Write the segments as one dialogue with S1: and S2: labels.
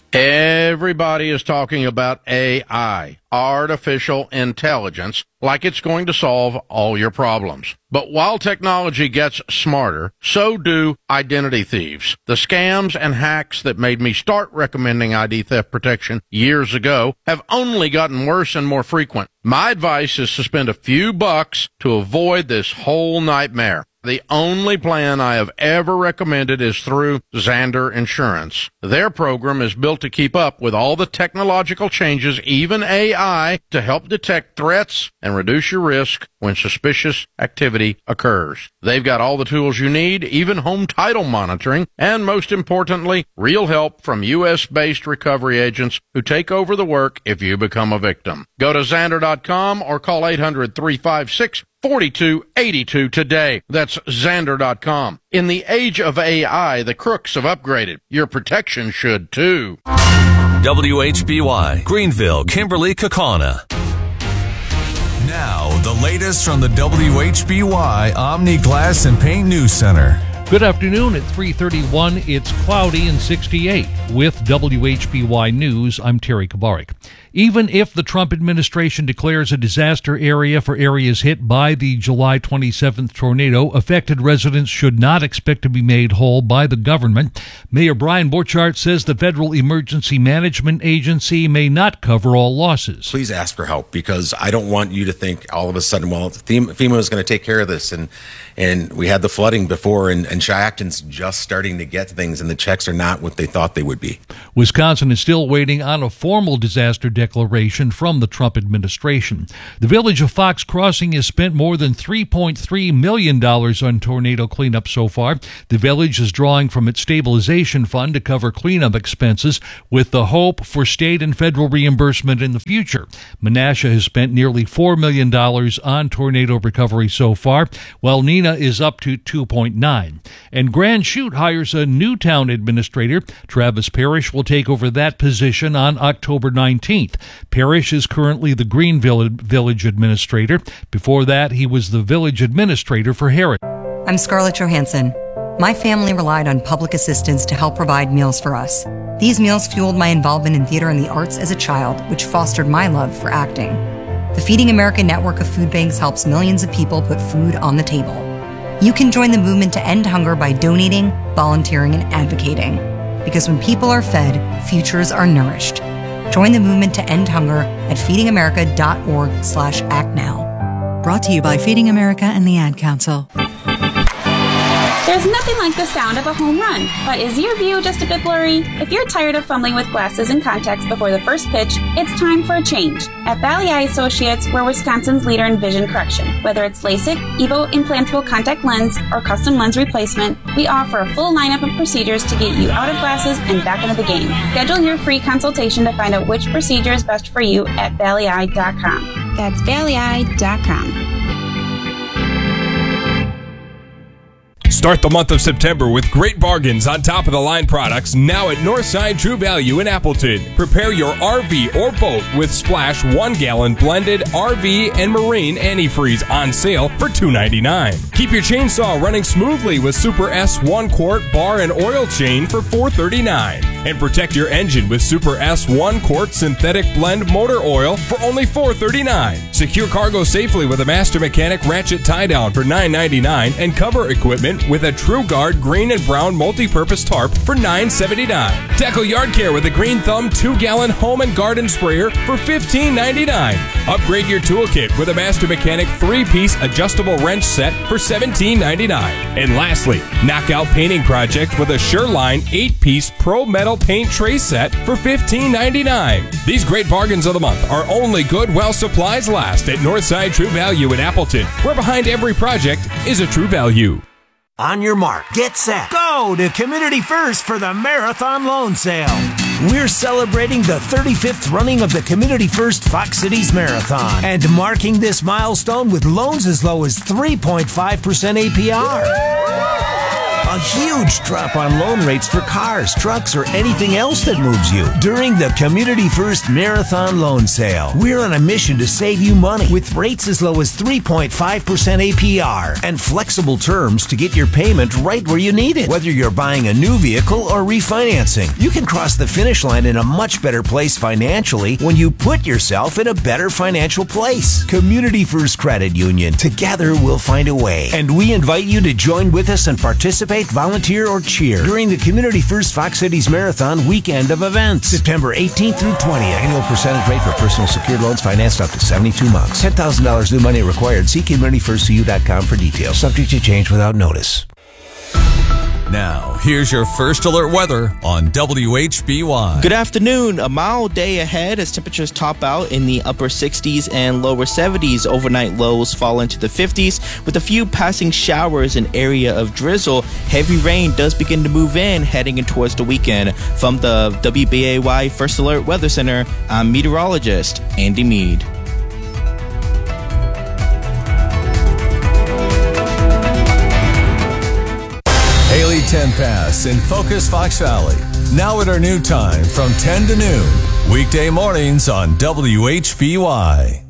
S1: Everybody is talking about AI, artificial intelligence, like it's going to solve all your problems. But while technology gets smarter, so do identity thieves. The scams and hacks that made me start recommending ID theft protection years ago have only gotten worse and more frequent. My advice is to spend a few bucks to avoid this whole nightmare. The only plan I have ever recommended is through Zander Insurance. Their program is built to keep up with all the technological changes, even AI, to help detect threats and reduce your risk when suspicious activity occurs. They've got all the tools you need, even home title monitoring, and most importantly, real help from U.S.-based recovery agents who take over the work if you become a victim. Go to Zander.com or call 800-356-4282 today. That's Zander.com. In the age of AI, the crooks have upgraded. Your protection should too.
S2: WHBY, Greenville, Kimberly, Kaukauna. Now, the latest from the WHBY Omni Glass and Paint News Center.
S3: Good afternoon. At 3:31, it's cloudy and 68. With WHBY News, I'm Terry Kabarik. Even if the Trump administration declares a disaster area for areas hit by the July 27th tornado, affected residents should not expect to be made whole by the government. Mayor Brian Borchardt says the Federal Emergency Management Agency may not cover all losses.
S4: Please ask for help, because I don't want you to think all of a sudden, well, FEMA is going to take care of this. And we had the flooding before, and Chi-Acton's just starting to get things, and the checks are not what they thought they would be.
S3: Wisconsin is still waiting on a formal disaster declaration from the Trump administration. The village of Fox Crossing has spent more than $3.3 million on tornado cleanup so far. The village is drawing from its stabilization fund to cover cleanup expenses, with the hope for state and federal reimbursement in the future. Menasha has spent nearly $4 million on tornado recovery so far, while Neenah is up to $2.9. And Grand Chute hires a new town administrator. Travis Parrish will take over that position on October 19th. Parrish is currently the Greenville village administrator. Before that, he was the village administrator for Harris.
S5: I'm Scarlett Johansson. My family relied on public assistance to help provide meals for us. These meals fueled my involvement in theater and the arts as a child, which fostered my love for acting. The Feeding America network of food banks helps millions of people put food on the table. You can join the movement to end hunger by donating, volunteering, and advocating. Because when people are fed, futures are nourished. Join the movement to end hunger at feedingamerica.org/actnow.
S6: Brought to you by Feeding America and the Ad Council.
S7: There's nothing like the sound of a home run, but is your view just a bit blurry? If you're tired of fumbling with glasses and contacts before the first pitch, it's time for a change. At Valley Eye Associates, we're Wisconsin's leader in vision correction. Whether it's LASIK, EVO implantable contact lens, or custom lens replacement, we offer a full lineup of procedures to get you out of glasses and back into the game. Schedule your free consultation to find out which procedure is best for you at valleyeye.com. That's valleyeye.com.
S8: Start the month of September with great bargains on top-of-the-line products now at Northside True Value in Appleton. Prepare your RV or boat with Splash 1-gallon blended RV and marine antifreeze on sale for $2.99. Keep your chainsaw running smoothly with Super S 1-quart bar and oil chain for $4.39. And protect your engine with Super S 1-quart synthetic blend motor oil for only $4.39. Secure cargo safely with a Master Mechanic ratchet tie-down for $9.99 and cover equipment with a True Guard green and brown multi-purpose tarp for $9.79. Tackle yard care with a Green Thumb 2-gallon home and garden sprayer for $15.99. Upgrade your toolkit with a Master Mechanic 3-piece adjustable wrench set for $17.99. And lastly, knockout painting project with a Sureline 8-piece Pro Metal paint tray set for $15.99. These great bargains of the month are only good while supplies last at Northside True Value in Appleton, where behind every project is a True Value.
S9: On your mark, get set, go to Community First for the Marathon Loan Sale. We're celebrating the 35th running of the Community First Fox Cities Marathon and marking this milestone with loans as low as 3.5% APR. A huge drop on loan rates for cars, trucks, or anything else that moves you during the Community First Marathon Loan Sale. We're on a mission to save you money with rates as low as 3.5% APR and flexible terms to get your payment right where you need it. Whether you're buying a new vehicle or refinancing, you can cross the finish line in a much better place financially when you put yourself in a better financial place. Community First Credit Union. Together we'll find a way. And we invite you to join with us and participate, volunteer, or cheer during the Community First Fox Cities Marathon weekend of events. September 18th through 20th. Annual percentage rate for personal secured loans financed up to 72 months. $10,000 new money required. See CommunityFirstCU.com for details. Subject to change without notice.
S2: Now, here's your first alert weather on WHBY.
S10: Good afternoon. A mild day ahead as temperatures top out in the upper 60s and lower 70s. Overnight lows fall into the 50s with a few passing showers and area of drizzle. Heavy rain does begin to move in heading in towards the weekend. From the WBAY First Alert Weather Center, I'm meteorologist Andy Mead.
S2: Haley Tenpass in Focus Fox Valley. Now at our new time from 10 to noon. Weekday mornings on WHBY.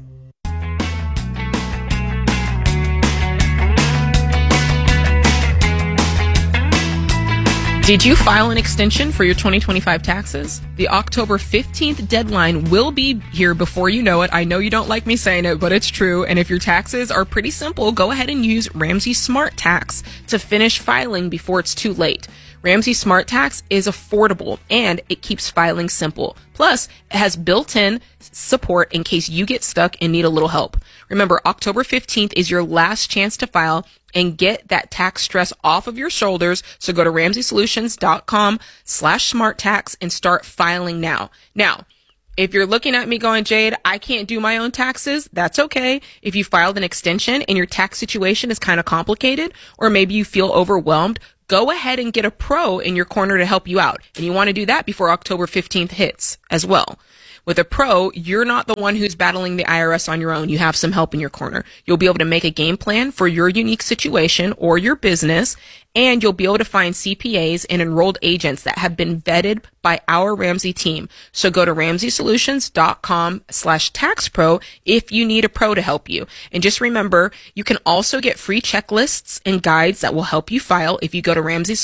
S11: Did you file an extension for your 2025 taxes? The October 15th deadline will be here before you know it. I know you don't like me saying it, but it's true. And if your taxes are pretty simple, go ahead and use Ramsey Smart Tax to finish filing before it's too late. Ramsey Smart Tax is affordable and it keeps filing simple. Plus, it has built-in support in case you get stuck and need a little help. Remember, October 15th is your last chance to file and get that tax stress off of your shoulders. So go to RamseySolutions.com/SmartTax and start filing now. Now, if you're looking at me going, Jade, I can't do my own taxes, that's okay. If you filed an extension and your tax situation is kind of complicated, or maybe you feel overwhelmed, go ahead and get a pro in your corner to help you out. And you want to do that before October 15th hits as well. With a pro, you're not the one who's battling the IRS on your own. You have some help in your corner. You'll be able to make a game plan for your unique situation or your business, and you'll be able to find CPAs and enrolled agents that have been vetted by our Ramsey team. So go to RamseySolutions.com/taxpro if you need a pro to help you. And just remember, you can also get free checklists and guides that will help you file if you go to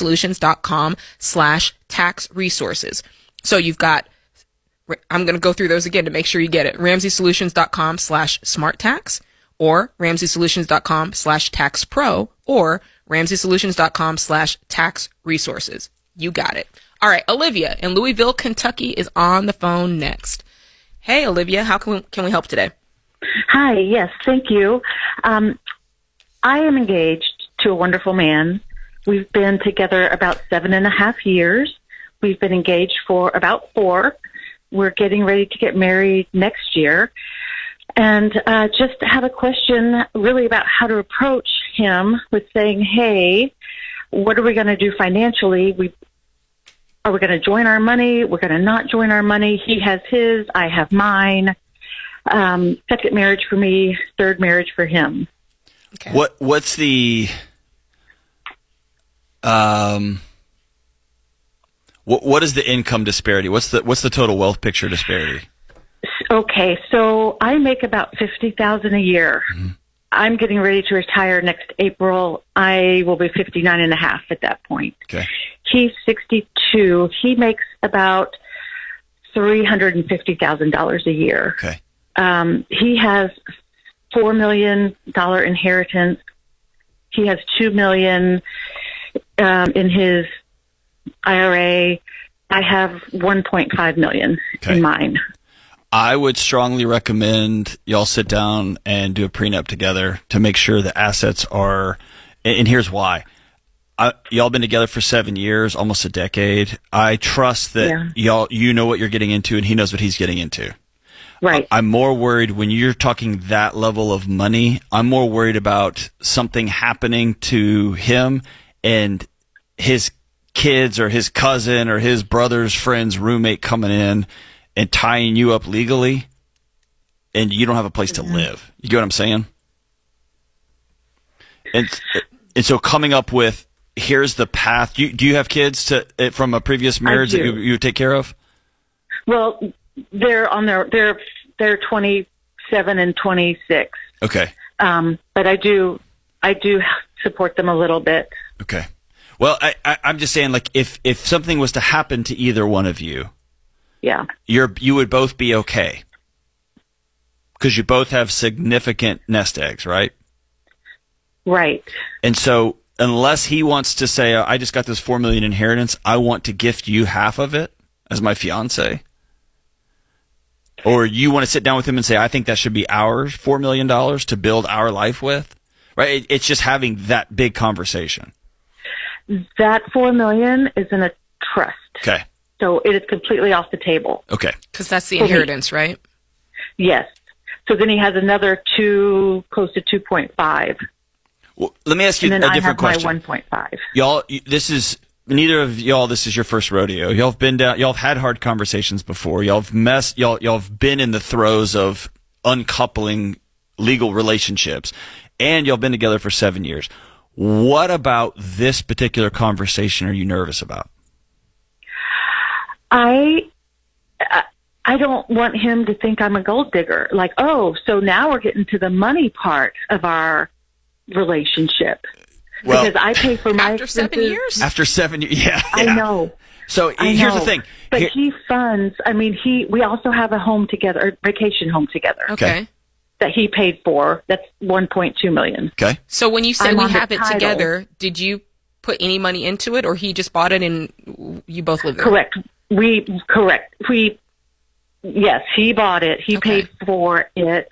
S11: RamseySolutions.com/tax-resources. So you've got, I'm going to go through those again to make sure you get it. RamseySolutions.com/SmartTax or RamseySolutions.com/TaxPro or RamseySolutions.com/tax-resources. You got it. All right, Olivia in Louisville, Kentucky is on the phone next. Hey, Olivia, how can we help today?
S12: Hi, yes, thank you. I am engaged to a wonderful man. We've been together about 7.5 years. We've been engaged for about 4. We're getting ready to get married next year. And just have a question really about how to approach him with saying, hey, what are we going to do financially? Are we going to join our money? We're going to not join our money. He has his, I have mine. Second marriage for me, third marriage for him.
S10: Okay. What's the what is the income disparity? What's the total wealth picture disparity?
S12: Okay, so I make about $50,000 a year. Mm-hmm. I'm getting ready to retire next April. I will be 59 and a half at that point.
S10: Okay.
S12: He's 62. He makes about $350,000 a year.
S10: Okay.
S12: He has $4 million inheritance. He has $2 million in his IRA. I have $1.5 million in mine.
S10: I would strongly recommend y'all sit down and do a prenup together to make sure the assets are, and here's why. Y'all been together for 7 years, almost a decade. I trust that you know what you're getting into and he knows what he's getting into.
S12: Right.
S10: I'm more worried when you're talking that level of money, I'm more worried about something happening to him and his kids or his cousin or his brother's friend's roommate coming in and tying you up legally, and you don't have a place to live. You get what I'm saying? And so coming up with
S13: here's the path. Do you have kids from a previous marriage that you would take care of?
S12: Well, they're 27 and 26.
S13: Okay.
S12: But I do support them a little bit.
S13: Okay. Well, I'm just saying, like, if something was to happen to either one of you,
S12: yeah,
S13: you would both be okay because you both have significant nest eggs, right?
S12: Right.
S13: And so, unless he wants to say, "I just got this $4 million inheritance, I want to gift you half of it as my fiance," or you want to sit down with him and say, "I think that should be ours, $4 million to build our life with," right? It's just having that big conversation.
S12: That $4 million is in a trust.
S13: Okay.
S12: So it is completely off the table.
S13: Okay.
S11: Because that's the inheritance, right?
S12: Yes. So then he has another close to 2.5.
S13: Well, let me ask you a different question.
S12: And then I have my 1.5.
S13: Y'all, neither of y'all, this is your first rodeo. Y'all have had hard conversations before. Y'all have been in the throes of uncoupling legal relationships, and y'all been together for 7 years. What about this particular conversation are you nervous about?
S12: I don't want him to think I'm a gold digger. Like, oh, so now we're getting to the money part of our relationship.
S13: Well,
S12: because I pay for my
S11: after 7 years?
S13: After 7 years, yeah.
S12: I know.
S13: So here's the thing.
S12: But he funds, we also have a home together, a vacation home together.
S11: Okay.
S12: That he paid for. That's $1.2 million.
S13: Okay.
S11: So when you say we have it
S12: title.
S11: together, did you put any money into it, or he just bought it and you both live there?
S12: Correct. Yes, he bought it. He paid for it.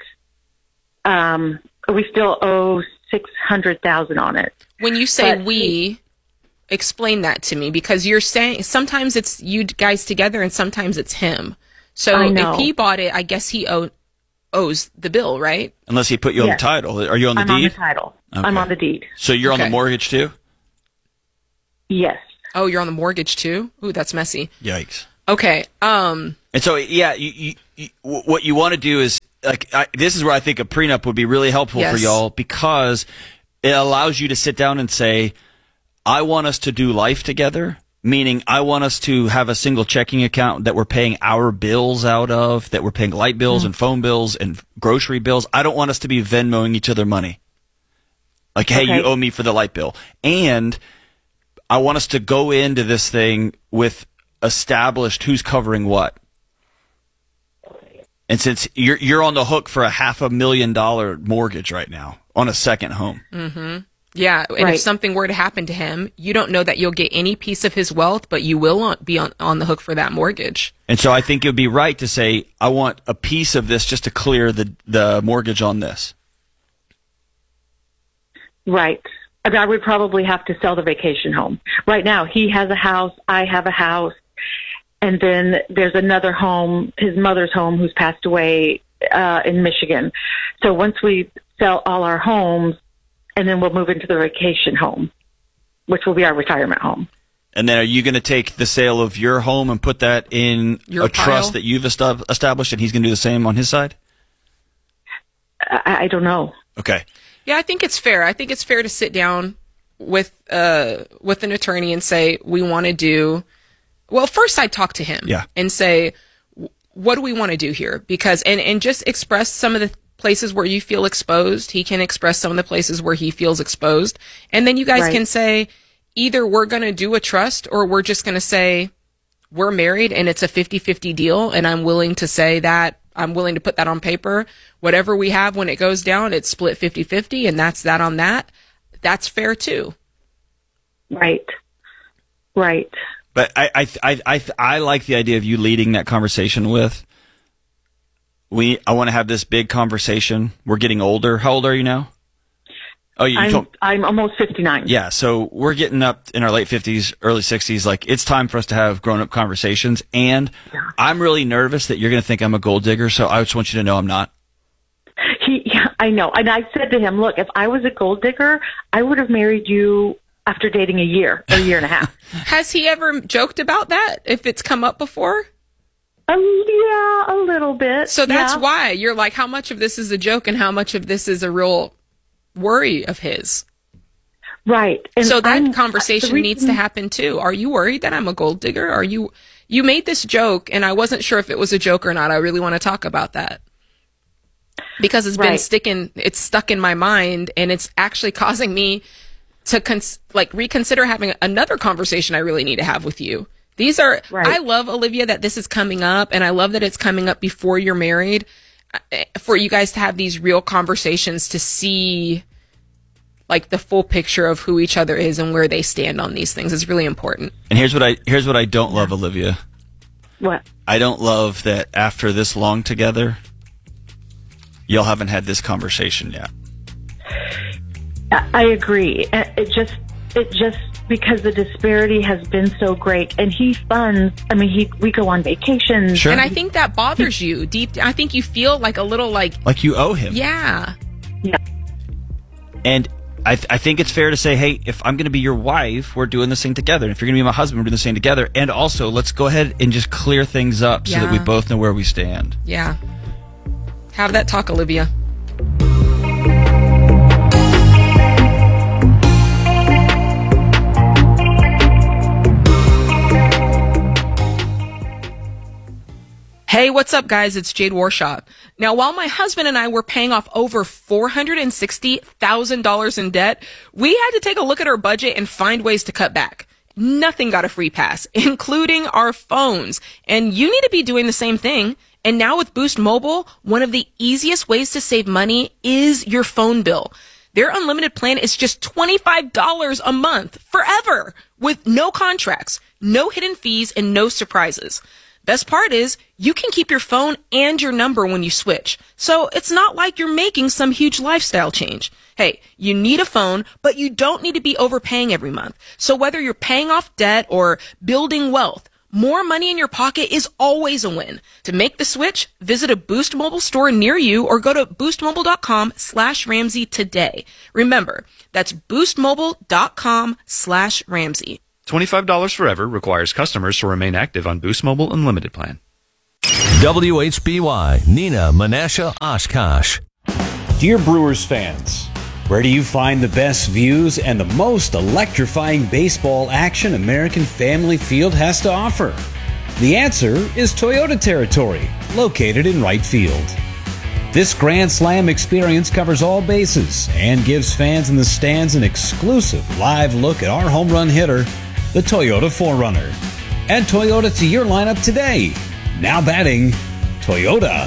S12: We still owe $600,000 on it.
S11: When you say explain that to me, because you're saying sometimes it's you guys together and sometimes it's him. So if he bought it, I guess he owes the bill, right?
S13: Unless he put you on the title. Are you on the deed?
S12: I'm on the title.
S13: Okay.
S12: I'm on the deed.
S13: So you're on the mortgage too?
S12: Yes.
S11: Oh, you're on the mortgage too? Ooh, that's messy.
S13: Yikes.
S11: Okay.
S13: And so, yeah, you what you want to do is, this is where I think a prenup would be really helpful for y'all, because it allows you to sit down and say, I want us to do life together, meaning I want us to have a single checking account that we're paying our bills out of, that we're paying light bills and phone bills and grocery bills. I don't want us to be Venmoing each other money. Like, hey, you owe me for the light bill. And I want us to go into this thing with established who's covering what. And since you're on the hook for a $500,000 mortgage right now on a second home.
S11: Mm-hmm. Yeah, and if something were to happen to him, you don't know that you'll get any piece of his wealth, but you will be on the hook for that mortgage.
S13: And so I think it would be right to say, I want a piece of this just to clear the mortgage on this.
S12: Right. I would probably have to sell the vacation home. Right now, he has a house, I have a house, and then there's another home, his mother's home, who's passed away in Michigan. So once we sell all our homes, and then we'll move into the vacation home, which will be our retirement home.
S13: And then are you going to take the sale of your home and put that in a trust that you've established, and he's going to do the same on his side?
S12: I don't know.
S13: Okay.
S11: Yeah, I think it's fair. I think it's fair to sit down with an attorney and say, we want to do... Well, first I'd talk to him and say, what do we want to do here? Because, and just express some of the places where you feel exposed. He can express some of the places where he feels exposed. And then you guys can say, either we're going to do a trust, or we're just going to say, we're married and it's a 50-50 deal. And I'm willing to say that, I'm willing to put that on paper. Whatever we have when it goes down, it's split 50-50, and that's that on that. That's fair too.
S12: Right. Right.
S13: But I like the idea of you leading that conversation with, I want to have this big conversation. We're getting older. How old are you now? Oh,
S12: I'm almost 59.
S13: Yeah, so we're getting up in our late 50s, early 60s. Like, it's time for us to have grown-up conversations. And I'm really nervous that you're going to think I'm a gold digger, so I just want you to know I'm not.
S12: I know. And I said to him, look, if I was a gold digger, I would have married you after dating a year and a half.
S11: Has he ever joked about that, if it's come up before?
S12: Yeah, a little bit.
S11: So that's why you're like, how much of this is a joke and how much of this is a real worry of his?
S12: Right. And
S11: so that conversation needs to happen too. Are you worried that I'm a gold digger? You made this joke and I wasn't sure if it was a joke or not. I really want to talk about that. Because it's been it's stuck in my mind, and it's actually causing me to reconsider having another conversation I really need to have with you. These are, I love, Olivia, that this is coming up, and I love that it's coming up before you're married, for you guys to have these real conversations to see like the full picture of who each other is and where they stand on these things is really important.
S13: And here's what I don't love, Olivia.
S12: What?
S13: I don't love that after this long together, y'all haven't had this conversation yet.
S12: I agree. It just because the disparity has been so great, and he funds. I mean, we go on vacations,
S11: sure. And I think that bothers you deep. I think you feel like a little like
S13: you owe him.
S11: Yeah.
S13: And I think it's fair to say, hey, if I'm going to be your wife, we're doing this thing together. If you're going to be my husband, we're doing this thing together. And also, let's go ahead and just clear things up so that we both know where we stand.
S11: Yeah. Have that talk, Olivia. Hey, what's up, guys? It's Jade Warshaw. Now, while my husband and I were paying off over $460,000 in debt, we had to take a look at our budget and find ways to cut back. Nothing got a free pass, including our phones. And you need to be doing the same thing. And now with Boost Mobile, one of the easiest ways to save money is your phone bill. Their unlimited plan is just $25 a month forever with no contracts, no hidden fees, and no surprises. Best part is you can keep your phone and your number when you switch. So it's not like you're making some huge lifestyle change. Hey, you need a phone, but you don't need to be overpaying every month. So whether you're paying off debt or building wealth, more money in your pocket is always a win. To make the switch, visit a Boost Mobile store near you or go to boostmobile.com/Ramsey today. Remember, that's boostmobile.com/Ramsey.
S14: $25 forever requires customers to remain active on Boost Mobile Unlimited plan.
S2: WHBY, Nina Menashe Oshkosh.
S15: Dear Brewers fans, where do you find the best views and the most electrifying baseball action American Family Field has to offer? The answer is Toyota territory, located in right field. This Grand Slam experience covers all bases and gives fans in the stands an exclusive live look at our home run hitter, the Toyota 4Runner. Add Toyota to your lineup today. Now batting, Toyota.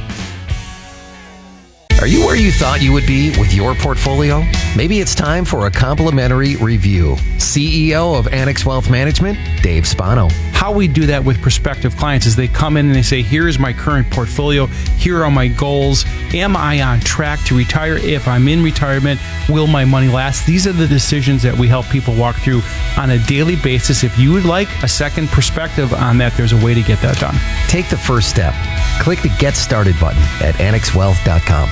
S16: Are you where you thought you would be with your portfolio? Maybe it's time for a complimentary review. CEO of Annex Wealth Management, Dave Spano.
S17: How we do that with prospective clients is they come in and they say, here's my current portfolio, here are my goals. Am I on track to retire? If I'm in retirement, will my money last? These are the decisions that we help people walk through on a daily basis. If you would like a second perspective on that, there's a way to get that done.
S16: Take the first step. Click the Get Started button at annexwealth.com.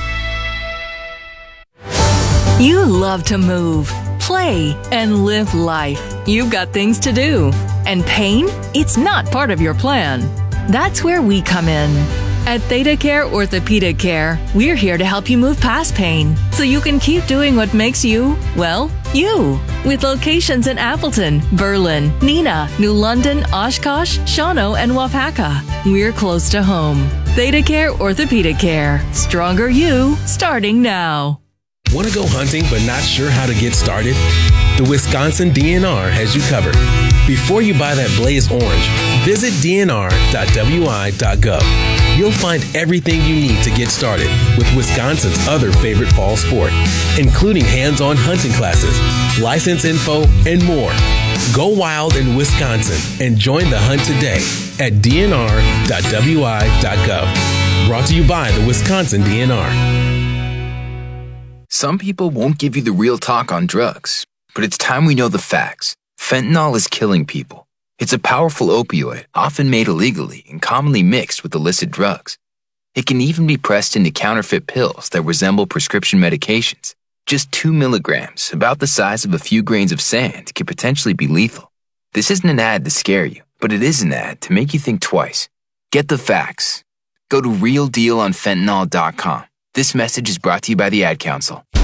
S6: You love to move, play, and live life. You've got things to do. And pain? It's not part of your plan. That's where we come in. At Theta Care Orthopedic Care, we're here to help you move past pain so you can keep doing what makes you, well, you. With locations in Appleton, Berlin, Neenah, New London, Oshkosh, Shawano, and Wapaka. We're close to home. Theta Care Orthopedic Care. Stronger you, starting now.
S18: Want to go hunting but not sure how to get started? The Wisconsin DNR has you covered. Before you buy that Blaze Orange, visit dnr.wi.gov. You'll find everything you need to get started with Wisconsin's other favorite fall sport, including hands-on hunting classes, license info, and more. Go wild in Wisconsin and join the hunt today at dnr.wi.gov. Brought to you by the Wisconsin DNR.
S19: Some people won't give you the real talk on drugs, but it's time we know the facts. Fentanyl is killing people. It's a powerful opioid, often made illegally and commonly mixed with illicit drugs. It can even be pressed into counterfeit pills that resemble prescription medications. Just 2 milligrams, about the size of a few grains of sand, can potentially be lethal. This isn't an ad to scare you, but it is an ad to make you think twice. Get the facts. Go to realdealonfentanyl.com. This message is brought to you by the Ad Council.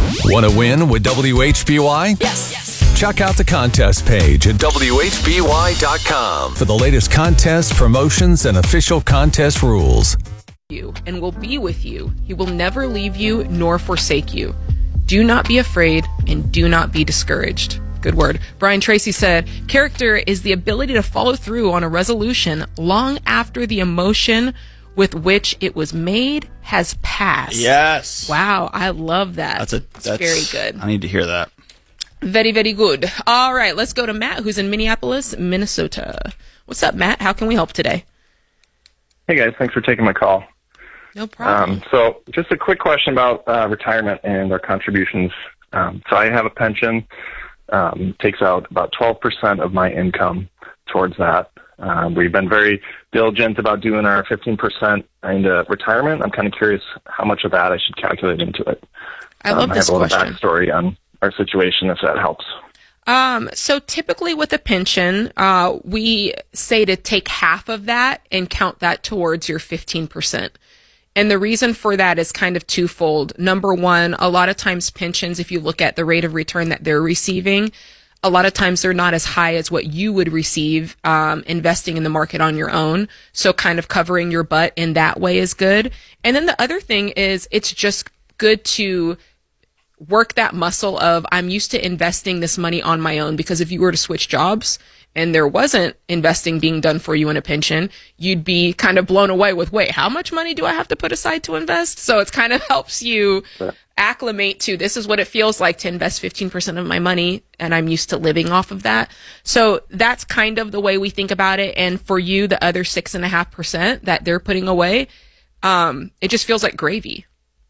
S2: Want to win with WHBY?
S6: Yes.
S2: Check out the contest page at WHBY.com for the latest contests, promotions, and official contest rules.
S11: You and will be with you. He will never leave you nor forsake you. Do not be afraid and do not be discouraged. Good word. Brian Tracy said, character is the ability to follow through on a resolution long after the emotion with which it was made has passed.
S13: Yes.
S11: Wow, I love that. That's very good.
S13: I need to hear that.
S11: Very, very good. All right, let's go to Matt, who's in Minneapolis, Minnesota. What's up, Matt? How can we help today?
S20: Hey, guys. Thanks for taking my call.
S11: No problem.
S20: So just a quick question about retirement and our contributions. So I have a pension, takes out about 12% of my income towards that. We've been very diligent about doing our 15% into retirement. I'm kind of curious how much of that I should calculate into it.
S11: I love this question.
S20: I have a little backstory on our situation, if that helps.
S11: So typically with a pension, we say to take half of that and count that towards your 15%. And the reason for that is kind of twofold. Number one, a lot of times pensions, if you look at the rate of return that they're receiving, a lot of times they're not as high as what you would receive investing in the market on your own. So kind of covering your butt in that way is good. And then the other thing is it's just good to work that muscle of I'm used to investing this money on my own, because if you were to switch jobs and there wasn't investing being done for you in a pension, you'd be kind of blown away with, wait, how much money do I have to put aside to invest? So it kind of helps you acclimate to this is what it feels like to invest 15% of my money, and I'm used to living off of that. So that's kind of the way we think about it. And for you, the other 6.5% that they're putting away, it just feels like gravy.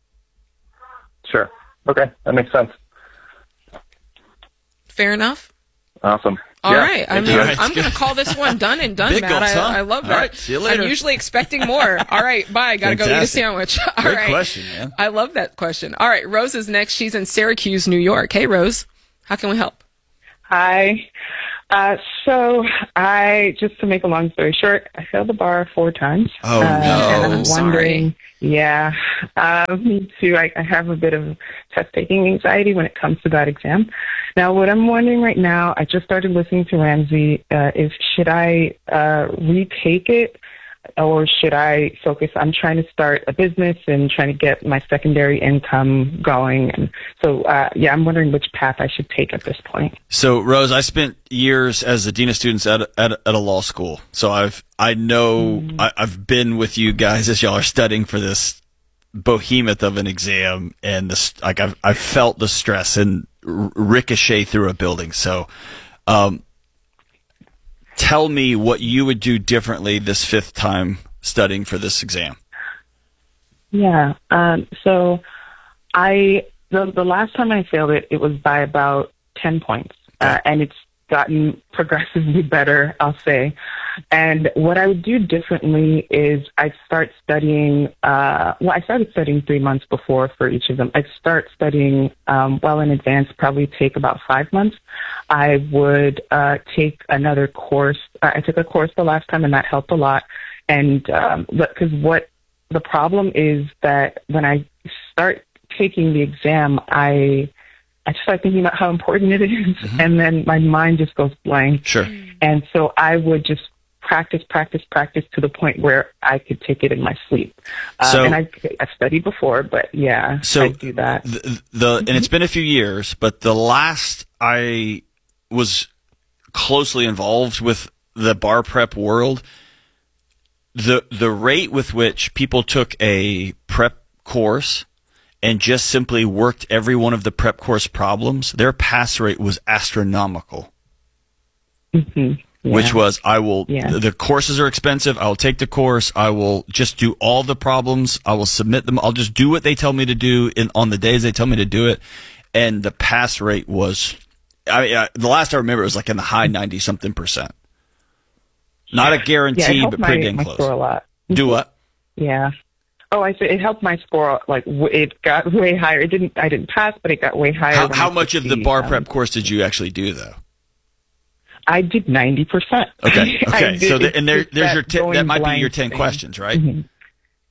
S20: Sure. Okay, that makes sense.
S11: Fair enough.
S20: Awesome.
S11: All right. I'm going to call this one done and done,
S13: Big
S11: Matt.
S13: gulps, huh?
S11: I love that.
S13: All right, see you later.
S11: I'm usually expecting more. All right, bye. Got to go eat a sandwich. All
S13: Great
S11: right.
S13: question, man.
S11: I love that question. All right, Rose is next. She's in Syracuse, New York. Hey, Rose. How can we help?
S21: Hi. So just to make a long story short, I failed the bar 4 times.
S13: Oh, no.
S21: And I'm wondering,
S11: Sorry.
S21: me too. I have a bit of test-taking anxiety when it comes to that exam. Now, what I'm wondering right now, I just started listening to Ramsey, is should I retake it, or should I focus? I'm trying to start a business and trying to get my secondary income going. And so, I'm wondering which path I should take at this point.
S13: So, Rose, I spent years as the dean of students at a law school. So I've been with you guys as y'all are studying for this behemoth of an exam, and I've felt the stress and ricochet through a building. So, tell me what you would do differently this 5th time studying for this exam.
S21: Yeah. So the last time I failed it, it was by about 10 points. And it's gotten progressively better, I'll say. And what I would do differently is I'd start studying, I started studying 3 months before for each of them. I'd start studying well in advance, probably take about 5 months. I would take another course. I took a course the last time, and that helped a lot. And because what the problem is that when I start taking the exam, I just start thinking about how important it is, and then my mind just goes blank.
S13: Sure.
S21: And so I would just practice to the point where I could take it in my sleep. And I've studied before, but I do that.
S13: And it's been a few years, but the last I was closely involved with the bar prep world, the rate with which people took a prep course and just simply worked every one of the prep course problems, their pass rate was astronomical.
S21: Mm-hmm. Yeah.
S13: Which was, the courses are expensive. I will take the course. I will just do all the problems. I will submit them. I'll just do what they tell me to do on the days they tell me to do it. And the pass rate was, the last I remember, it was like in the high 90-something%. Not a guarantee, but pretty dang close.
S21: Score a lot.
S13: Do what?
S21: Yeah. Oh, I said it helped my score. Like it got way higher. I didn't pass, but it got way higher.
S13: How much of the bar prep course did you actually do, though?
S21: I did 90%.
S13: Okay. So there's your that might be your 10 questions, right?
S21: Mm-hmm.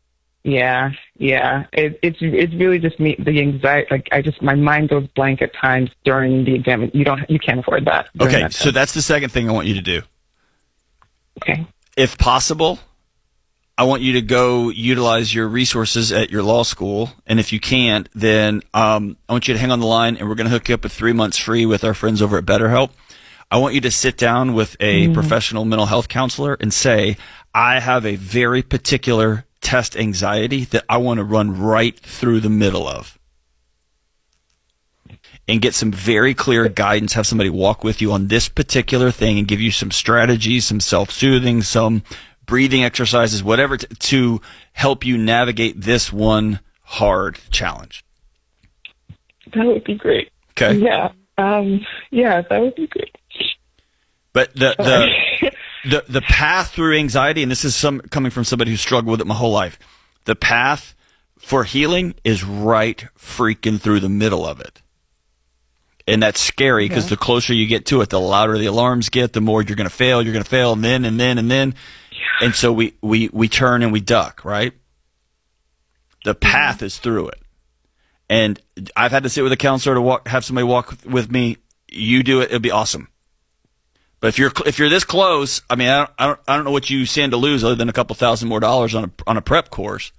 S21: Yeah. It's really just me, the anxiety. Like my mind goes blank at times during the exam. You can't afford that.
S13: Okay, so that's the second thing I want you to do.
S21: Okay.
S13: If possible, I want you to go utilize your resources at your law school, and if you can't, then I want you to hang on the line, and we're going to hook you up with 3 months free with our friends over at BetterHelp. I want you to sit down with a professional mental health counselor and say, I have a very particular test anxiety that I want to run right through the middle of. And get some very clear guidance, have somebody walk with you on this particular thing and give you some strategies, some self-soothing, some breathing exercises, whatever, to help you navigate this one hard challenge.
S21: That would be great.
S13: Okay.
S21: Yeah. That would be great.
S13: But the path through anxiety, and this is coming from somebody who struggled with it my whole life, the path for healing is right freaking through the middle of it. And that's scary because the closer you get to it, the louder the alarms get, the more you're going to fail, and then. And so we turn and we duck, right? The path is through it. And I've had to sit with a counselor to have somebody walk with me. You do it, it'll be awesome. But if you're this close, I mean, I don't know what you stand to lose other than a couple $1,000 more on a prep course.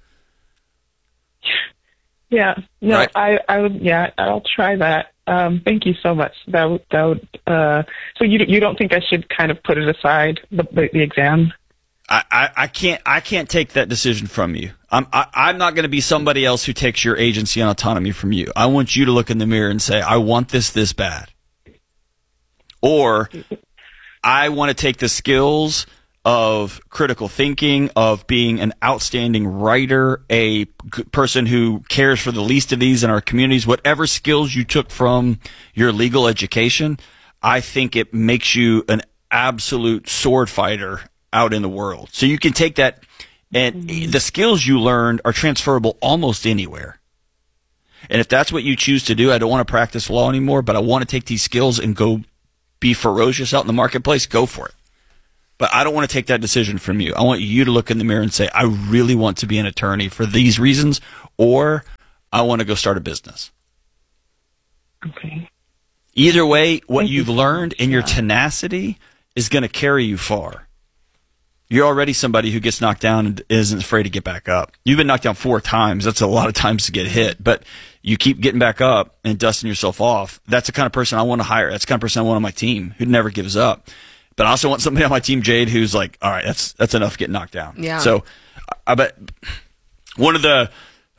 S21: Yeah. No,
S13: right?
S21: I would. Yeah, I'll try that. Thank you so much. That would. So you don't think I should kind of put it aside, the exam?
S13: I can't take that decision from you. I'm not going to be somebody else who takes your agency and autonomy from you. I want you to look in the mirror and say, I want this bad. Or I want to take the skills of critical thinking, of being an outstanding writer, a person who cares for the least of these in our communities, whatever skills you took from your legal education, I think it makes you an absolute sword fighter out in the world. So you can take that, and the skills you learned are transferable almost anywhere. And if that's what you choose to do, I don't want to practice law anymore, but I want to take these skills and go be ferocious out in the marketplace, go for it. But I don't want to take that decision from you. I want you to look in the mirror and say, I really want to be an attorney for these reasons, or I want to go start a business.
S21: Okay.
S13: Either way, what you've learned and your tenacity is going to carry you far. You're already somebody who gets knocked down and isn't afraid to get back up. You've been knocked down 4 times. That's a lot of times to get hit, but you keep getting back up and dusting yourself off. That's the kind of person I want to hire. That's the kind of person I want on my team who never gives up. But I also want somebody on my team, Jade, who's like, all right, that's enough getting knocked down.
S11: Yeah.
S13: So I bet one of the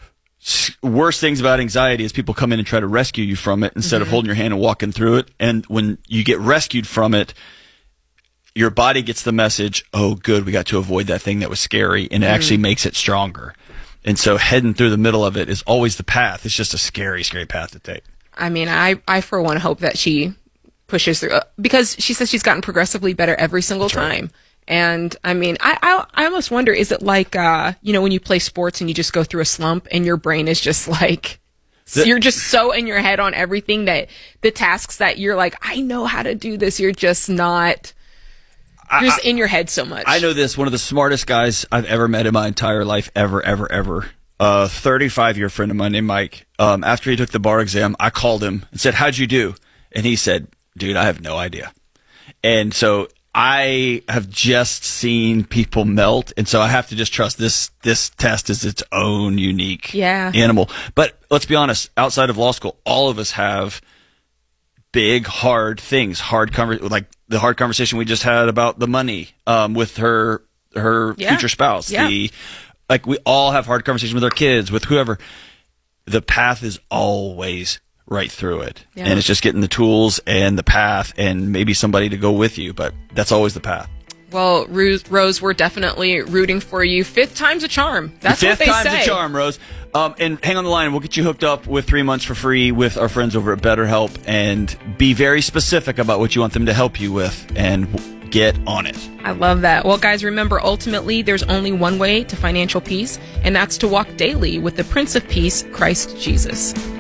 S13: worst things about anxiety is people come in and try to rescue you from it instead of holding your hand and walking through it. And when you get rescued from it, your body gets the message, oh, good, we got to avoid that thing that was scary, and it actually makes it stronger. And so heading through the middle of it is always the path. It's just a scary, scary path to take.
S11: I mean, I for one hope that she pushes through, because she says she's gotten progressively better every single time. Right. And I mean, I almost wonder, is it like, when you play sports and you just go through a slump and your brain is just like, you're just so in your head on everything that the tasks that you're like, I know how to do this. You're just not... You're just in your head so much.
S13: I know this. One of the smartest guys I've ever met in my entire life, ever. A 35-year friend of mine named Mike. After he took the bar exam, I called him and said, how'd you do? And he said, dude, I have no idea. And so I have just seen people melt. And so I have to just trust this test is its own unique animal. But let's be honest, outside of law school, all of us have big, hard things, like the hard conversation we just had about the money with her future spouse.
S11: Yeah.
S13: We all have hard conversations with our kids, with whoever. The path is always right through it. Yeah. And it's just getting the tools and the path and maybe somebody to go with you, but that's always the path.
S11: Well, Rose, we're definitely rooting for you. 5th time's a charm. That's what they say. 5th time's a charm,
S13: Rose. And hang on the line. We'll get you hooked up with 3 months for free with our friends over at BetterHelp, and be very specific about what you want them to help you with and get on it.
S11: I love that. Well, guys, remember, ultimately, there's only one way to financial peace, and that's to walk daily with the Prince of Peace, Christ Jesus.